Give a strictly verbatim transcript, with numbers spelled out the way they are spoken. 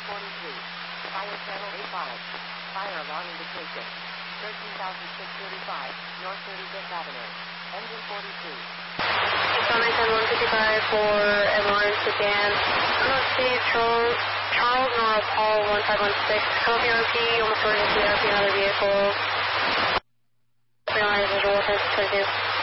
forty-three. Fire channel A five. Fire alarm indication. thirteen thousand six hundred thirty-five, North thirty-fifth Avenue. Engine forty-two. nine one fifty-five for ambulance again. I don't see Charles, Charles nor Paul one five one six. Copy R P, almost emergency R P, another vehicle. Three line visual, test,